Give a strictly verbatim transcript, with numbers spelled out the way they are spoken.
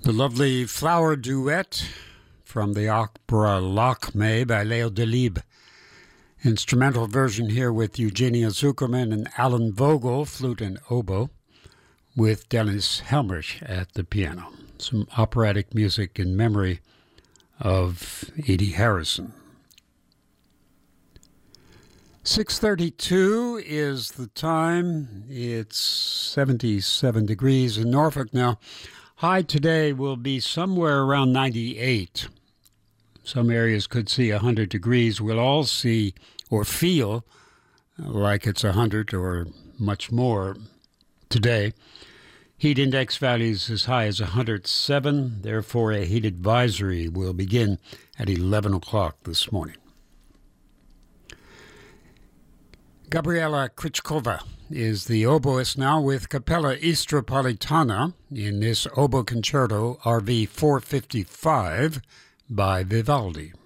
The lovely flower duet from the opera Lakme by Leo Delibes. Instrumental version here with Eugenia Zuckerman and Alan Vogel, flute and oboe, with Dennis Helmrich at the piano. Some operatic music in memory of Edie Harrison. six thirty-two is the time. It's seventy-seven degrees in Norfolk now. High today will be somewhere around ninety-eight. Some areas could see one hundred degrees. We'll all see or feel like it's one hundred or much more today. Heat index values as high as one hundred seven. Therefore, a heat advisory will begin at eleven o'clock this morning. Gabriela Krichkova is the oboist now with Capella Istropolitana in this oboe concerto R V four fifty-five by Vivaldi.